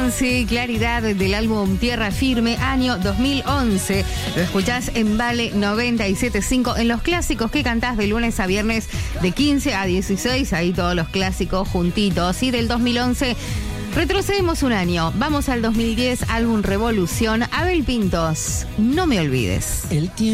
Avance, Claridad, del álbum Tierra Firme, año 2011. Lo escuchás en Vale 97.5, en los clásicos que cantás de lunes a viernes de 15 a 16, ahí todos los clásicos juntitos. Y del 2011 retrocedemos un año, vamos al 2010, álbum Revolución, Abel Pintos, No me olvides. El tiempo